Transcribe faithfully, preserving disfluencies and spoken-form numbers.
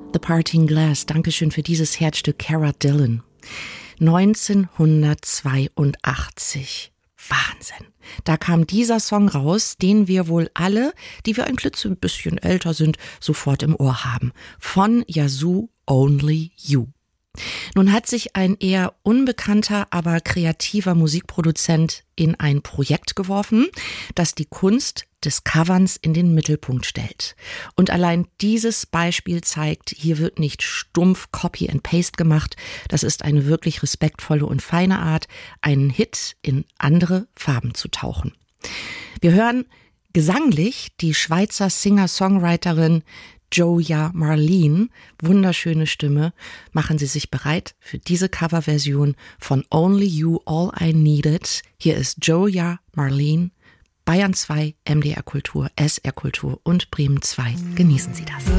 The Parting Glass. Dankeschön für dieses Herzstück, Cara Dillon. neunzehnhundertzweiundachtzig. Wahnsinn. Da kam dieser Song raus, den wir wohl alle, die wir ein bisschen älter sind, sofort im Ohr haben. Von Yazoo, Only You. Nun hat sich ein eher unbekannter, aber kreativer Musikproduzent in ein Projekt geworfen, das die Kunst des Coverns in den Mittelpunkt stellt. Und allein dieses Beispiel zeigt, hier wird nicht stumpf Copy and Paste gemacht. Das ist eine wirklich respektvolle und feine Art, einen Hit in andere Farben zu tauchen. Wir hören gesanglich die Schweizer Singer-Songwriterin Joya Marlene, wunderschöne Stimme. Machen Sie sich bereit für diese Coverversion von Only You, All I Needed. Hier ist Joya Marlene, Bayern zwei, M D R Kultur, S R Kultur und Bremen zwei. Genießen Sie das.